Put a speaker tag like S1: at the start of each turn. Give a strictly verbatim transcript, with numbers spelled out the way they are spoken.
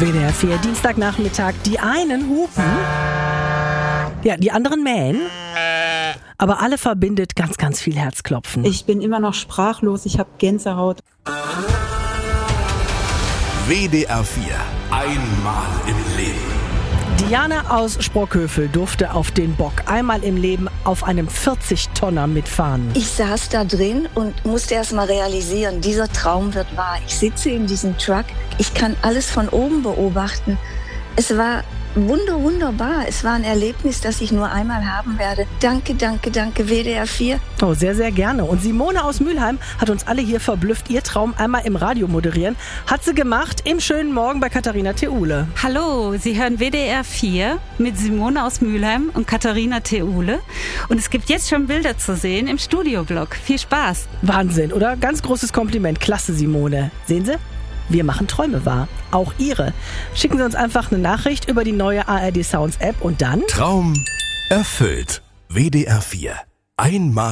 S1: W D R vier, Dienstagnachmittag. Die einen hupen, ja, die anderen mähen. Aber alle verbindet ganz, ganz viel Herzklopfen.
S2: Ich bin immer noch sprachlos, ich habe Gänsehaut.
S3: W D R vier, einmal im Leben.
S1: Diana aus Sprockhövel durfte auf den Bock einmal im Leben auf einem vierzig-Tonner mitfahren.
S4: Ich saß da drin und musste erst mal realisieren, dieser Traum wird wahr. Ich sitze in diesem Truck, ich kann alles von oben beobachten. Es war wunder, wunderbar. Es war ein Erlebnis, das ich nur einmal haben werde. Danke, danke, danke, W D R vier.
S1: Oh, sehr, sehr gerne. Und Simone aus Mülheim hat uns alle hier verblüfft. Ihr Traum einmal im Radio moderieren hat sie gemacht im schönen Morgen bei Katharina Theule.
S5: Hallo, Sie hören W D R vier mit Simone aus Mülheim und Katharina Theule. Und es gibt jetzt schon Bilder zu sehen im Studioblog. Viel Spaß.
S1: Wahnsinn, oder? Ganz großes Kompliment. Klasse, Simone. Sehen Sie? Wir machen Träume wahr. Auch Ihre. Schicken Sie uns einfach eine Nachricht über die neue A R D Sounds App und dann...
S3: Traum erfüllt. W D R vier. Einmal